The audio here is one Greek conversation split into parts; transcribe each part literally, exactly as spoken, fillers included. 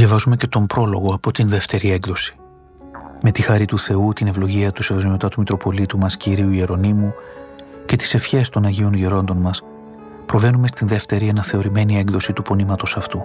Διαβάζουμε και τον πρόλογο από την δεύτερη έκδοση. Με τη χάρη του Θεού, την ευλογία του Σεβασμιωτάτου Μητροπολίτου μας Κυρίου Ιερονύμου και τις ευχές των Αγίων Γερόντων μας, προβαίνουμε στην δεύτερη αναθεωρημένη έκδοση του πονήματος αυτού.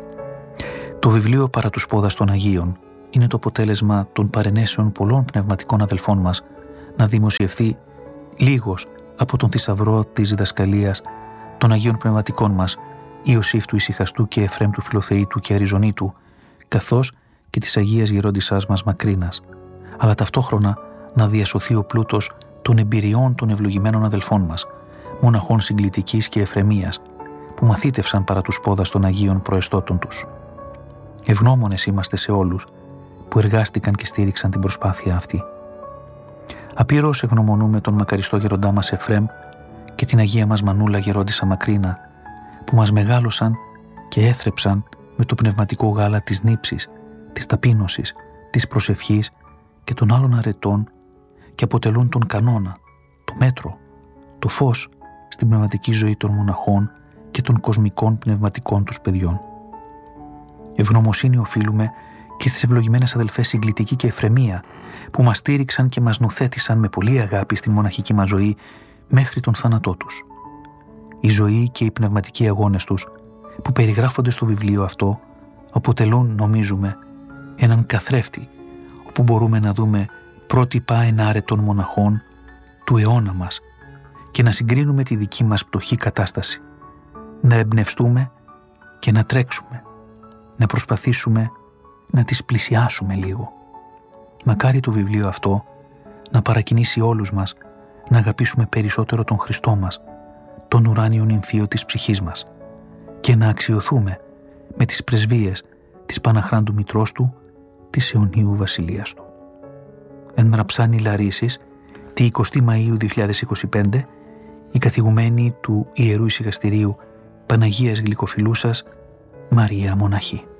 Το βιβλίο «Παρά τους πόδας των Αγίων» είναι το αποτέλεσμα των παρενέσεων πολλών πνευματικών αδελφών μας να δημοσιευθεί λίγος από τον θησαυρό της διδασκαλίας των Αγίων Πνευματικών μας, Ιωσήφ του Ησυχαστού και Εφραίμ του Φιλοθεήτου και Αριζονίτου, καθώς και της Αγίας Γερόντισσάς μας Μακρίνας, αλλά ταυτόχρονα να διασωθεί ο πλούτος των εμπειριών των ευλογημένων αδελφών μας, μοναχών συγκλητικής και εφρεμίας, που μαθήτευσαν παρά τους πόδας των Αγίων προεστώτων τους. Ευγνώμονες είμαστε σε όλους που εργάστηκαν και στήριξαν την προσπάθεια αυτή. Απείρως ευγνωμονούμε τον μακαριστό γεροντά μας Εφραίμ και την Αγία μας Μανούλα Γερόντισσα Μακρίνα, που μας μεγάλωσαν και έθρεψαν με το πνευματικό γάλα της νύψης, της ταπείνωσης, της προσευχής και των άλλων αρετών και αποτελούν τον κανόνα, το μέτρο, το φως στην πνευματική ζωή των μοναχών και των κοσμικών πνευματικών τους παιδιών. Ευγνωμοσύνη οφείλουμε και στις ευλογημένες αδελφές Συγκλητική και Εφρεμία, που μας στήριξαν και μας νουθέτησαν με πολλή αγάπη στην μοναχική μας ζωή μέχρι τον θάνατό τους. Η ζωή και οι πνευματικοί αγώνες τους, που περιγράφονται στο βιβλίο αυτό, αποτελούν, νομίζουμε, έναν καθρέφτη, όπου μπορούμε να δούμε πρότυπα ενάρετων μοναχών του αιώνα μας και να συγκρίνουμε τη δική μας πτωχή κατάσταση, να εμπνευστούμε και να τρέξουμε, να προσπαθήσουμε να τις πλησιάσουμε λίγο. Μακάρι το βιβλίο αυτό να παρακινήσει όλους μας να αγαπήσουμε περισσότερο τον Χριστό μας, τον ουράνιο νυμφίο της ψυχής μας, και να αξιωθούμε με τις πρεσβείες της Παναχράντου Μητρός Του, της αιωνίου βασιλείας Του. Εν ραψάνι Λαρίσης, τη εικοστή Μαΐου δύο χιλιάδες είκοσι πέντε, η καθηγουμένη του Ιερού Ησυχαστηρίου Παναγίας Γλυκοφιλούσας Μαρία Μοναχή.